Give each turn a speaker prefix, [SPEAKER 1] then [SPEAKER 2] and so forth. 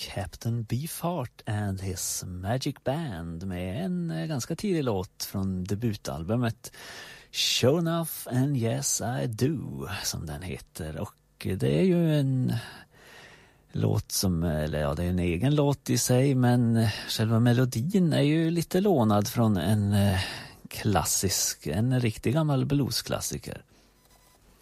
[SPEAKER 1] Captain Beefheart and his Magic Band med en ganska tidig låt från debutalbumet Sure Enough and Yes I Do som den heter. Och det är ju en låt som, eller ja, det är en egen låt i sig, men själva melodin är ju lite lånad från en riktig gammal bluesklassiker.